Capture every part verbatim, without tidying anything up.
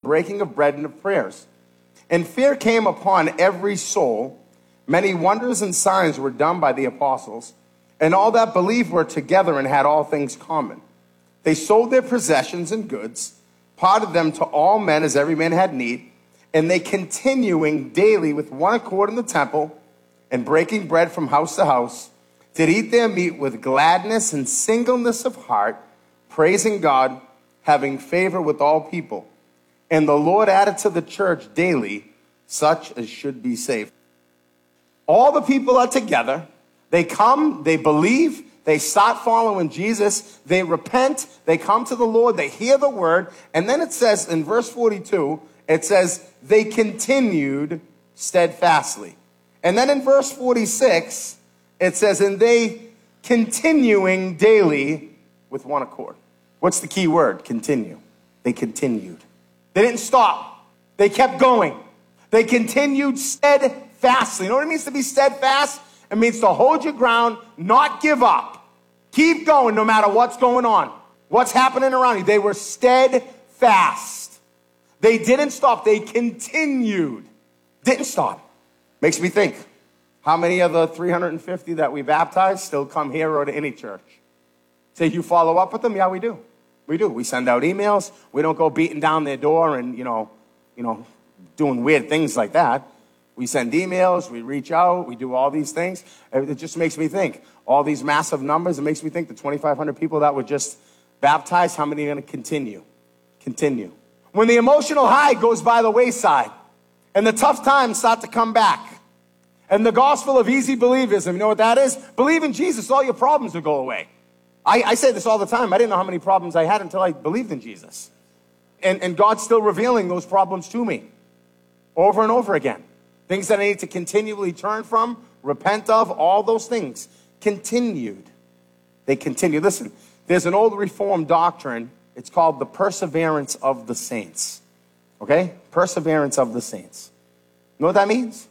breaking of bread and of prayers. And fear came upon every soul. Many wonders and signs were done by the apostles, and all that believed were together and had all things common. They sold their possessions and goods, parted them to all men as every man had need, and they continuing daily with one accord in the temple and breaking bread from house to house, did eat their meat with gladness and singleness of heart, praising God, having favor with all people. And the Lord added to the church daily such as should be saved. All the people are together. They come, they believe, they start following Jesus, they repent, they come to the Lord, they hear the word, and then it says in verse forty-two, it says, they continued steadfastly. And then in verse forty-six, it says, and they continuing daily with one accord. What's the key word? Continue. They continued. They didn't stop. They kept going. They continued steadfastly. You know what it means to be steadfast? It means to hold your ground, not give up. Keep going no matter what's going on, what's happening around you. They were steadfast. They didn't stop. They continued. Didn't stop. Makes me think, how many of the three hundred fifty that we baptized still come here or to any church? Say, you follow up with them? Yeah, we do. We do. We send out emails. We don't go beating down their door and, you know, you know, doing weird things like that. We send emails, we reach out, we do all these things. It just makes me think, all these massive numbers, it makes me think the twenty-five hundred people that were just baptized, how many are going to continue? Continue. When the emotional high goes by the wayside and the tough times start to come back and the gospel of easy believism, you know what that is? Believe in Jesus, all your problems will go away. I, I say this all the time. I didn't know how many problems I had until I believed in Jesus. And, and God's still revealing those problems to me over and over again. Things that I need to continually turn from, repent of, all those things. Continued. They continued. Listen, there's an old Reformed doctrine. It's called the perseverance of the saints. Okay? Perseverance of the saints. You know what that means?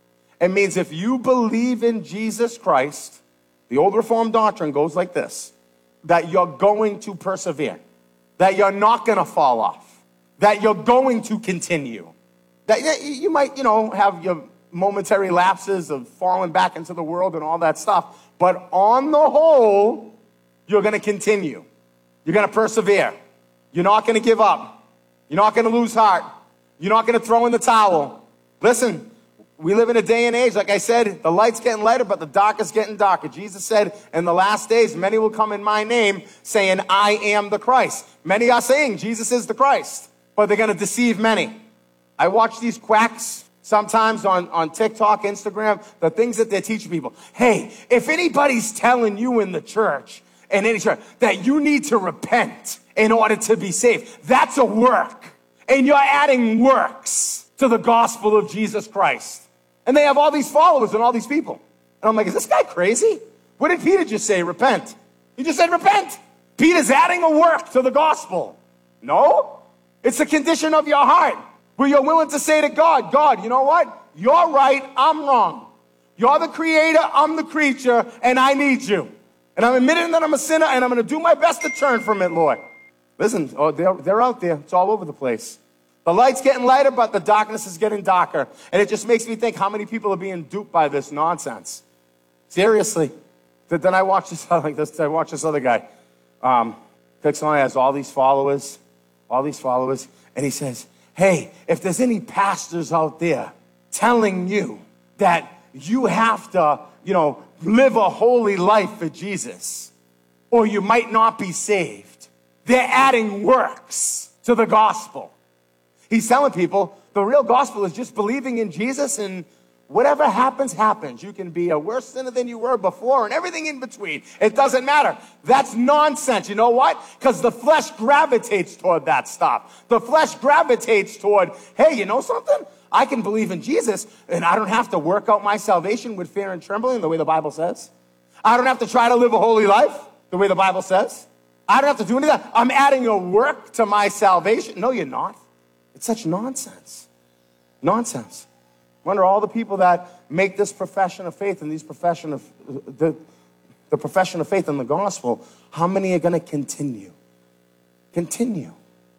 It means if you believe in Jesus Christ, the old Reformed doctrine goes like this, that you're going to persevere, that you're not going to fall off, that you're going to continue. That you might, you know, have your momentary lapses of falling back into the world and all that stuff. But on the whole, you're going to continue. You're going to persevere. You're not going to give up. You're not going to lose heart. You're not going to throw in the towel. Listen, we live in a day and age, like I said, the light's getting lighter, but the dark is getting darker. Jesus said, in the last days, many will come in my name saying, I am the Christ. Many are saying Jesus is the Christ, but they're going to deceive many. I watch these quacks sometimes on, on TikTok, Instagram, the things that they're teaching people. Hey, if anybody's telling you in the church, in any church, that you need to repent in order to be saved, that's a work. And you're adding works to the gospel of Jesus Christ. And they have all these followers and all these people. And I'm like, is this guy crazy? What did Peter just say? Repent. He just said repent. Peter's adding a work to the gospel. No, it's the condition of your heart. Where you're willing to say to God, God, you know what? You're right, I'm wrong. You're the creator, I'm the creature, and I need you. And I'm admitting that I'm a sinner, and I'm going to do my best to turn from it, Lord. Listen, oh, they're, they're out there. It's all over the place. The light's getting lighter, but the darkness is getting darker. And it just makes me think how many people are being duped by this nonsense. Seriously. Then I watch this, like this, I watch this other guy. Um, clicks on, has all these followers, all these followers, and he says, hey, if there's any pastors out there telling you that you have to, you know, live a holy life for Jesus, or you might not be saved, they're adding works to the gospel. He's telling people the real gospel is just believing in Jesus, and whatever happens, happens. You can be a worse sinner than you were before and everything in between. It doesn't matter. That's nonsense. You know what? Because the flesh gravitates toward that stuff. The flesh gravitates toward, hey, you know something? I can believe in Jesus, and I don't have to work out my salvation with fear and trembling, the way the Bible says. I don't have to try to live a holy life, the way the Bible says. I don't have to do any of that. I'm adding a work to my salvation. No, you're not. It's such nonsense. Nonsense. Wonder all the people that make this profession of faith and these profession of the, the profession of faith in the gospel, how many are going to continue? Continue.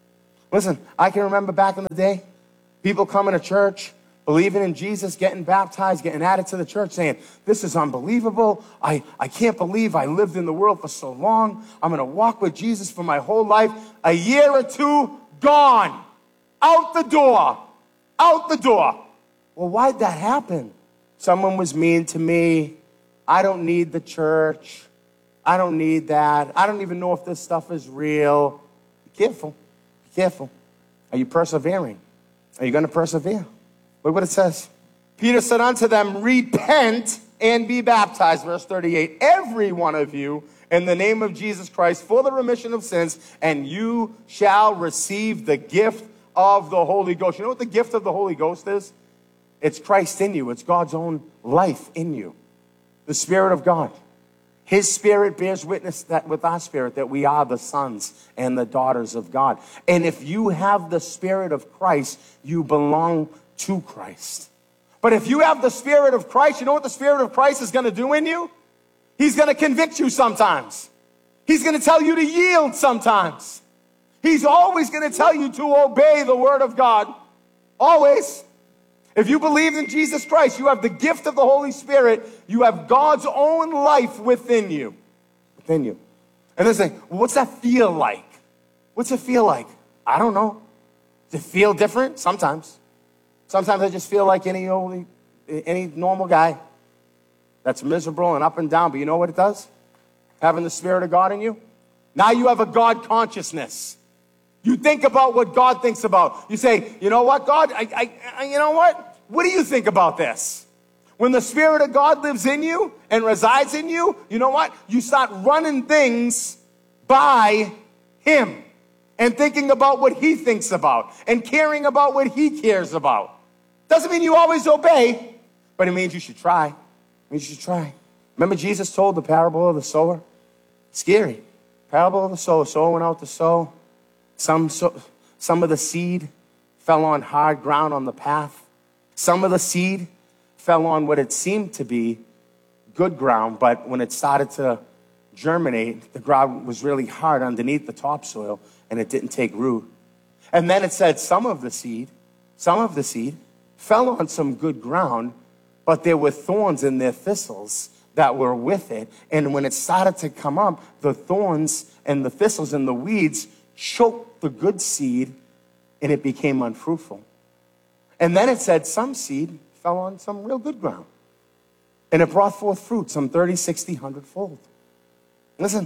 Listen, I can remember back in the day, people coming to church, believing in Jesus, getting baptized, getting added to the church, saying, this is unbelievable. I, I can't believe I lived in the world for so long. I'm going to walk with Jesus for my whole life. A year or two, gone. Out the door. Out the door. Well, why'd that happen? Someone was mean to me. I don't need the church. I don't need that. I don't even know if this stuff is real. Be careful. Be careful. Are you persevering? Are you going to persevere? Look what it says. Peter said unto them, repent and be baptized. Verse thirty-eight. Every one of you in the name of Jesus Christ for the remission of sins, and you shall receive the gift of the Holy Ghost. You know what the gift of the Holy Ghost is? It's Christ in you. It's God's own life in you. The Spirit of God. His Spirit bears witness that with our spirit that we are the sons and the daughters of God. And if you have the Spirit of Christ, you belong to Christ. But if you have the Spirit of Christ, you know what the Spirit of Christ is going to do in you? He's going to convict you sometimes. He's going to tell you to yield sometimes. He's always going to tell you to obey the Word of God. Always. If you believe in Jesus Christ, you have the gift of the Holy Spirit. You have God's own life within you. Within you. And they're saying, well, what's that feel like? What's it feel like? I don't know. Does it feel different? Sometimes. Sometimes I just feel like any old, any normal guy that's miserable and up and down. But you know what it does? Having the Spirit of God in you. Now you have a God consciousness. You think about what God thinks about. You say, you know what, God, I, I, I, you know what? What do you think about this? When the Spirit of God lives in you and resides in you, you know what? You start running things by Him and thinking about what He thinks about and caring about what He cares about. Doesn't mean you always obey, but it means you should try. It means you should try. Remember Jesus told the parable of the sower? Scary. Parable of the sower. Sower went out to sow. Some, so, some of the seed fell on hard ground on the path. Some of the seed fell on what it seemed to be good ground, but when it started to germinate, the ground was really hard underneath the topsoil, and it didn't take root. And then it said some of the seed, some of the seed fell on some good ground, but there were thorns and there thistles that were with it. And when it started to come up, the thorns and the thistles and the weeds choked the good seed, and it became unfruitful. And then it said some seed fell on some real good ground, and it brought forth fruit, some thirty, sixty, one hundred fold. Listen,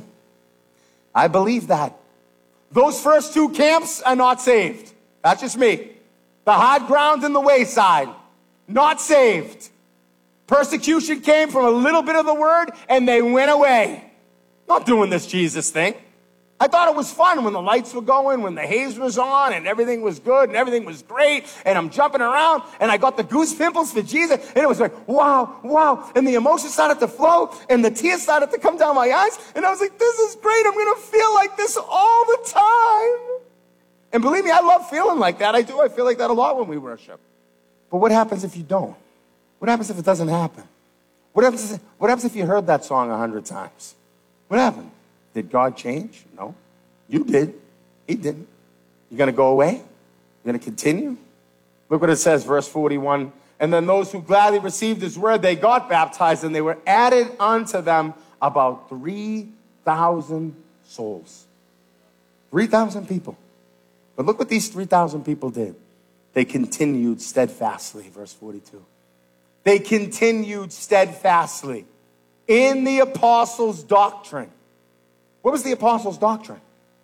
I believe that. Those first two camps are not saved. That's just me. The hard ground and the wayside, not saved. Persecution came from a little bit of the word, and they went away. Not doing this Jesus thing. I thought it was fun when the lights were going, when the haze was on, and everything was good, and everything was great, and I'm jumping around, and I got the goose pimples for Jesus, and it was like, wow, wow, and the emotions started to flow, and the tears started to come down my eyes, and I was like, this is great, I'm going to feel like this all the time. And believe me, I love feeling like that. I do. I feel like that a lot when we worship. But what happens if you don't? What happens if it doesn't happen? What happens if, what happens if you heard that song a hundred times? What happened? Did God change? No. You did. He didn't. You're going to go away? You're going to continue? Look what it says, verse forty-one. And then those who gladly received His word, they got baptized, and they were added unto them about three thousand souls. three thousand people. But look what these three thousand people did. They continued steadfastly, verse forty-two. They continued steadfastly in the apostles' doctrine. What was the apostles' doctrine?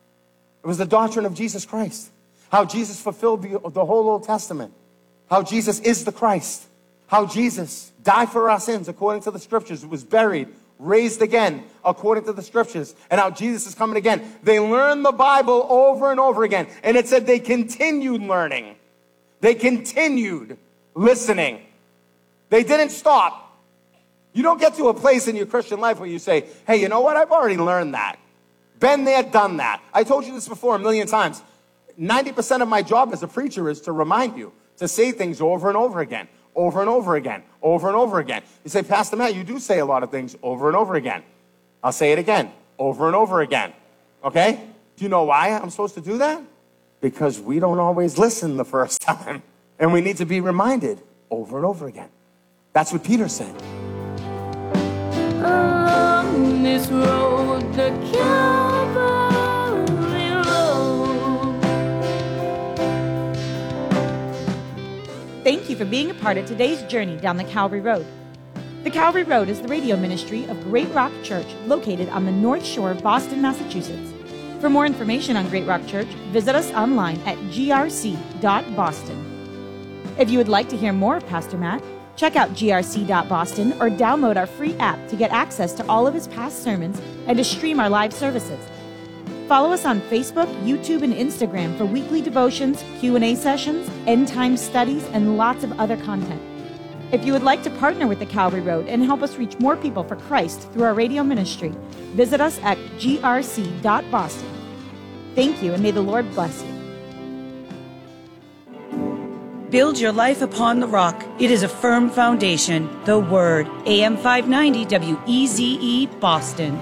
It was the doctrine of Jesus Christ. How Jesus fulfilled the, the whole Old Testament. How Jesus is the Christ. How Jesus died for our sins according to the Scriptures, was buried, raised again according to the Scriptures, and how Jesus is coming again. They learned the Bible over and over again. And it said they continued learning. They continued listening. They didn't stop. You don't get to a place in your Christian life where you say, hey, you know what? I've already learned that. Been there, done that. I told you this before a million times. ninety percent of my job as a preacher is to remind you, to say things over and over again, over and over again, over and over again. You say, Pastor Matt, you do say a lot of things over and over again. I'll say it again, over and over again. Okay? Do you know why I'm supposed to do that? because we don't always listen the first time. And we need to be reminded over and over again. That's what Peter said. On this road, the Calvary road. Thank you for being a part of today's journey down the Calvary Road. The Calvary Road is the radio ministry of Great Rock Church, located on the North Shore of Boston, Massachusetts. For more information on Great Rock Church, visit us online at g r c dot boston. If you would like to hear more of Pastor Matt, check out g r c dot boston or download our free app to get access to all of his past sermons and to stream our live services. Follow us on Facebook, YouTube, and Instagram for weekly devotions, Q and A sessions, end-time studies, and lots of other content. If you would like to partner with the Calvary Road and help us reach more people for Christ through our radio ministry, visit us at g r c dot boston. Thank you, and may the Lord bless you. Build your life upon the rock. It is a firm foundation. The Word. A M five ninety W E Z E, Boston.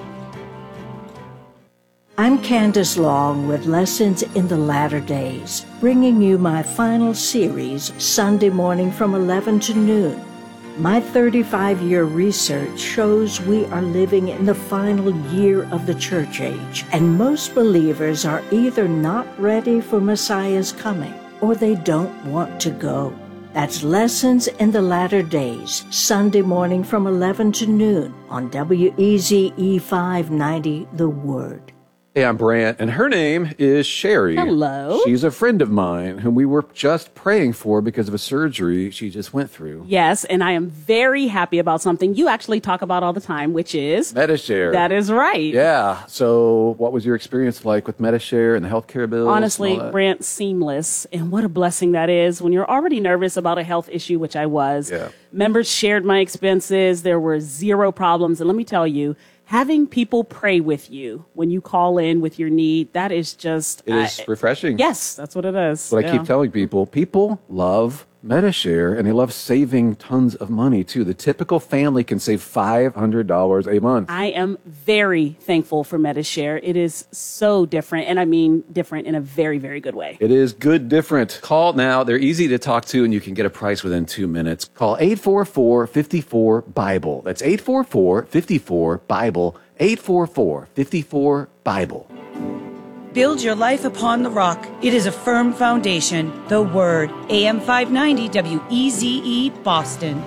I'm Candace Long with Lessons in the Latter Days, bringing you my final series, Sunday morning from eleven to noon. My thirty-five-year research shows we are living in the final year of the church age, and most believers are either not ready for Messiah's coming, or they don't want to go. That's Lessons in the Latter Days, Sunday morning from eleven to noon on W E Z E five ninety, The Word. Hey, I'm Brant, and her name is Sherry. Hello. She's a friend of mine whom we were just praying for because of a surgery she just went through. Yes, and I am very happy about something you actually talk about all the time, which is... Medi-Share. That is right. Yeah. So what was your experience like with Medi-Share and the healthcare bills? Honestly, Brant, seamless. And what a blessing that is when you're already nervous about a health issue, which I was. Yeah. Members shared my expenses. There were zero problems. And let me tell you, having people pray with you when you call in with your need, that is just... It is I, refreshing. Yes, that's what it is. But yeah. I keep telling people, people love Medi-Share, and they love saving tons of money, too. The typical family can save five hundred dollars a month. I am very thankful for Medi-Share. It is so different, and I mean different in a very, very good way. It is good different. Call now. They're easy to talk to, and you can get a price within two minutes. Call eight four four, five four, BIBLE. That's eight four four, five four, BIBLE. eight four four, five four, BIBLE. Build your life upon the rock. It is a firm foundation. The Word. A M five ninety W E Z E, Boston.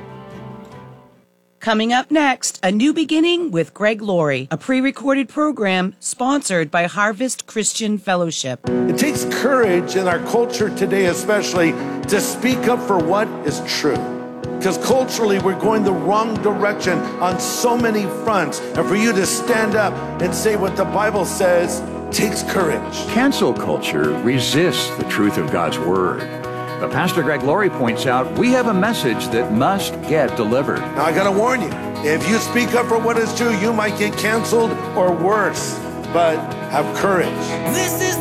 Coming up next, A New Beginning with Greg Laurie, a pre-recorded program sponsored by Harvest Christian Fellowship. It takes courage in our culture today, especially, to speak up for what is true. Because culturally, we're going the wrong direction on so many fronts. And for you to stand up and say what the Bible says takes courage. Cancel culture resists the truth of God's Word. But Pastor Greg Laurie points out we have a message that must get delivered. Now, I got to warn you, if you speak up for what is true, you might get canceled or worse. But have courage. This is